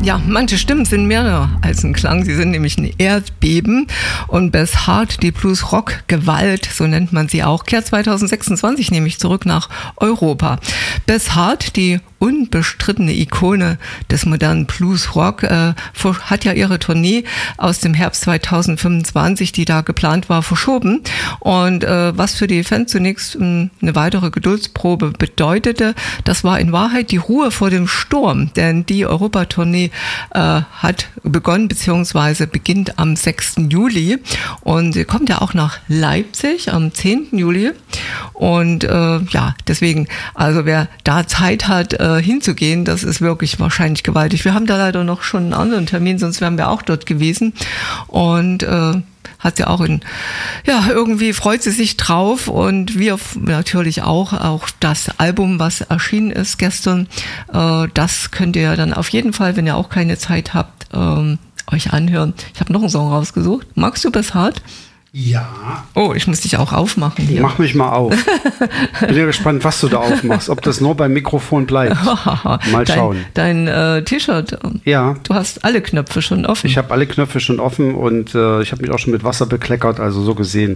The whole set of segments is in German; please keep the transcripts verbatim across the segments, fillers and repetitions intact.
Ja, manche Stimmen sind mehr als ein Klang, sie sind nämlich ein Erdbeben. Und Beth Hart, die Blues-Rock-Gewalt, so nennt man sie auch, kehrt zwanzig sechsundzwanzig nämlich zurück nach Europa. Beth Hart, die unbestrittene Ikone des modernen Blues-Rock, äh, hat ja ihre Tournee aus dem Herbst zwanzig fünfundzwanzig, die da geplant war, verschoben. Und äh, was für die Fans zunächst äh, eine weitere Geduldsprobe bedeutete, das war in Wahrheit die Ruhe vor dem Sturm. Denn die Europatournee äh, hat begonnen, beziehungsweise beginnt am sechsten Juli. Und sie kommt ja auch nach Leipzig am zehnten Juli. Und äh, ja, deswegen, also wer da Zeit hat, äh, hinzugehen, das ist wirklich wahrscheinlich gewaltig. Wir haben da leider noch schon einen anderen Termin, sonst wären wir auch dort gewesen. Und äh, hat sie auch in, ja, irgendwie freut sie sich drauf und wir natürlich auch, auch das Album, was erschienen ist gestern, äh, das könnt ihr dann auf jeden Fall, wenn ihr auch keine Zeit habt, ähm, euch anhören. Ich habe noch einen Song rausgesucht. Magst du Beth Hart? Ja. Oh, ich muss dich auch aufmachen hier. Mach mich mal auf. Bin ja gespannt, was du da aufmachst. Ob das nur beim Mikrofon bleibt. Mal schauen. Dein, dein äh, T-Shirt. Ja. Du hast alle Knöpfe schon offen. Ich habe alle Knöpfe schon offen und äh, ich habe mich auch schon mit Wasser bekleckert, also so gesehen.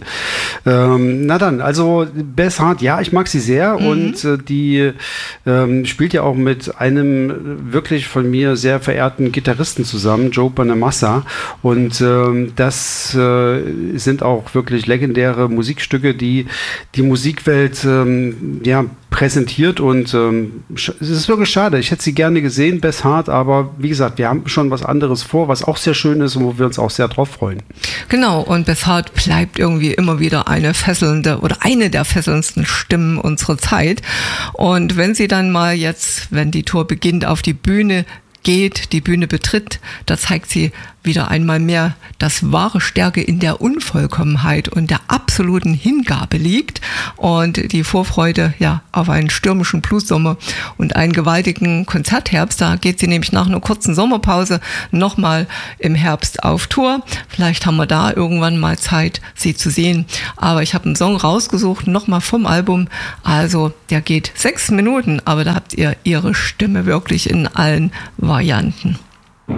Ähm, na dann, also Beth Hart, ja, ich mag sie sehr mhm. und äh, die ähm, spielt ja auch mit einem wirklich von mir sehr verehrten Gitarristen zusammen, Joe Bonamassa. Und ähm, das äh, sind auch wirklich legendäre Musikstücke, die die Musikwelt ähm, ja, präsentiert und ähm, es ist wirklich schade. Ich hätte sie gerne gesehen, Beth Hart, aber wie gesagt, wir haben schon was anderes vor, was auch sehr schön ist und wo wir uns auch sehr drauf freuen. Genau, und Beth Hart bleibt irgendwie immer wieder eine fesselnde oder eine der fesselndsten Stimmen unserer Zeit. Und wenn sie dann mal jetzt, wenn die Tour beginnt, auf die Bühne geht, die Bühne betritt, da zeigt sie wieder einmal mehr, dass wahre Stärke in der Unvollkommenheit und der absoluten Hingabe liegt und die Vorfreude ja auf einen stürmischen Bluessommer und einen gewaltigen Konzertherbst. Da geht sie nämlich nach einer kurzen Sommerpause nochmal im Herbst auf Tour. Vielleicht haben wir da irgendwann mal Zeit, sie zu sehen. Aber ich habe einen Song rausgesucht, nochmal vom Album. Also der geht sechs Minuten, aber da habt ihr ihre Stimme wirklich in allen Varianten.